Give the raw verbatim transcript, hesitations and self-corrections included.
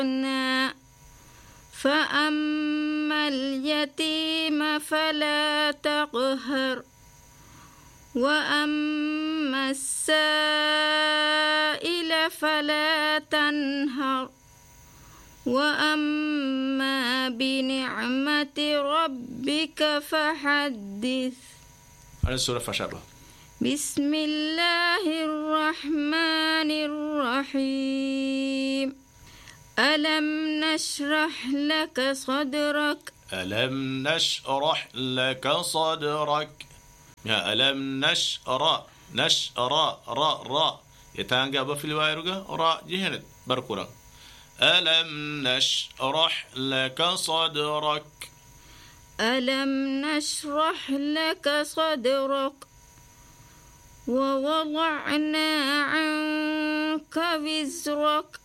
فأما اليتيم فلا تقهر وأما السائل فلا تنهر وأما بنعمة ربك فحدث. هذه السورة فشابه. بسم الله الرحمن الرحيم. ألم نشرح لك صدرك ألم نشرح لك صدرك. يا ألم نشرح نشرح را را يتانجا في الوايرجا را جهنت بركورا. ألم نشرح لك صدرك. ألم نشرح لك صدرك ووضعنا عنك وزرك